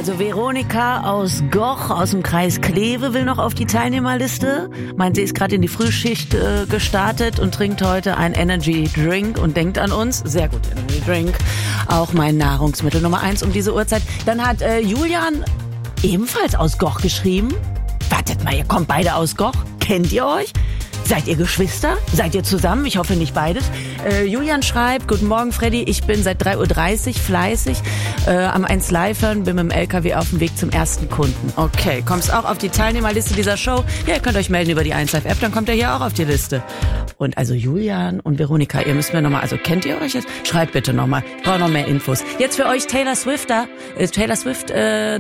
Also Veronika aus Goch aus dem Kreis Kleve will noch auf die Teilnehmerliste. Meint, sie ist gerade in die Frühschicht gestartet und trinkt heute ein Energy Drink und denkt an uns. Sehr gut, Energy Drink. Auch mein Nahrungsmittel Nummer 1 um diese Uhrzeit. Dann hat Julian ebenfalls aus Goch geschrieben. Wartet mal, ihr kommt beide aus Goch. Kennt ihr euch? Seid ihr Geschwister? Seid ihr zusammen? Ich hoffe nicht beides. Julian schreibt, guten Morgen Freddy, ich bin seit 3:30 Uhr fleißig am 1 Live hören, bin mit dem LKW auf dem Weg zum ersten Kunden. Okay, kommst auch auf die Teilnehmerliste dieser Show? Ja, ihr könnt euch melden über die 1 Live App, dann kommt ihr hier auch auf die Liste. Und also Julian und Veronika, ihr müsst mir nochmal, also kennt ihr euch jetzt? Schreibt bitte nochmal, ich brauche noch mehr Infos. Jetzt für euch Taylor Swift,